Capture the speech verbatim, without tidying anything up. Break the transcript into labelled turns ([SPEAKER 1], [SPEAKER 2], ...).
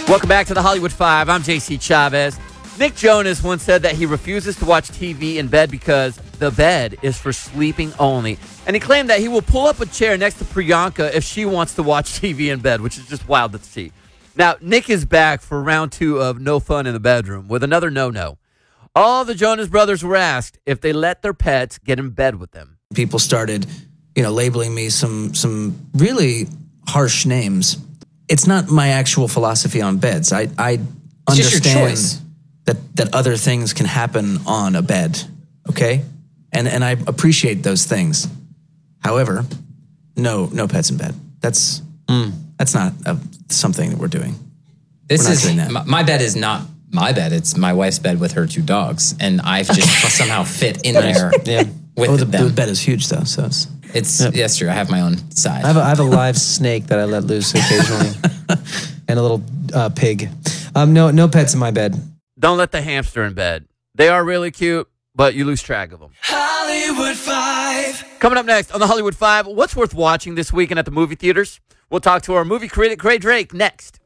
[SPEAKER 1] Welcome back to the Hollywood Five. I'm J C Chavez. Nick Jonas once said that he refuses to watch T V in bed because the bed is for sleeping only. And he claimed that he will pull up a chair next to Priyanka if she wants to watch T V in bed, which is just wild to see. Now, Nick is back for round two of No Fun in the Bedroom with another no-no. All the Jonas brothers were asked if they let their pets get in bed with them.
[SPEAKER 2] People started, you know, labeling me some some really harsh names. It's not my actual philosophy on beds. I, I understand that, that other things can happen on a bed, okay? And and I appreciate those things. However, no no pets in bed. That's mm. that's not a, something that we're doing.
[SPEAKER 3] This
[SPEAKER 2] we're
[SPEAKER 3] is my, my bed is not my bed. It's my wife's bed with her two dogs, and I've just somehow fit in there.
[SPEAKER 2] Yeah.
[SPEAKER 3] With
[SPEAKER 2] oh, the,
[SPEAKER 3] them.
[SPEAKER 2] the bed is huge though, so it's
[SPEAKER 3] it's yep. Yes, true. I have my own side.
[SPEAKER 4] I have a, I have a live snake that I let loose occasionally, and a little uh, pig. Um, no no pets in my bed.
[SPEAKER 1] Don't let the hamster in bed. They are really cute, but you lose track of them.
[SPEAKER 5] Hollywood Five.
[SPEAKER 1] Coming up next on the Hollywood Five, what's worth watching this weekend at the movie theaters? We'll talk to our movie critic, Gray Drake, next.